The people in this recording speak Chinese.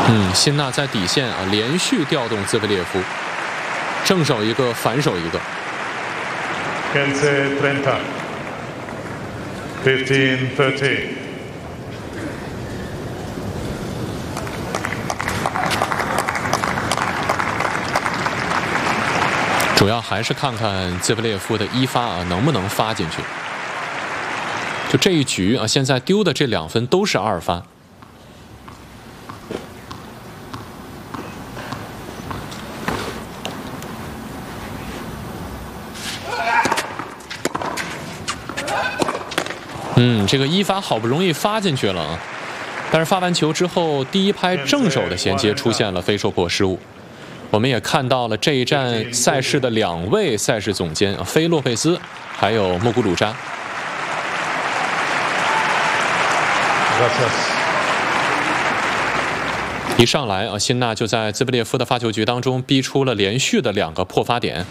辛纳在底线连续调动兹维列夫，正手一个，反手一个。 15-30 15-30 主要还是看看兹维列夫的一发能不能发进去。就这一局现在丢的这2分都是2发。这个1发好不容易发进去了但是发完球之后，第一拍正手的衔接出现了非受迫失误。我们也看到了这一站赛事的2位赛事总监菲洛佩斯还有穆古鲁扎。一上来辛纳就在兹维列夫的发球局当中逼出了连续的2个破发点。